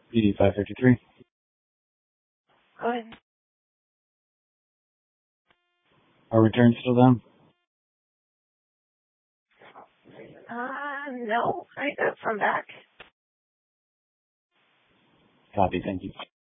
PD 553. Go ahead. Are returns still down? No, I got some back. Copy, thank you.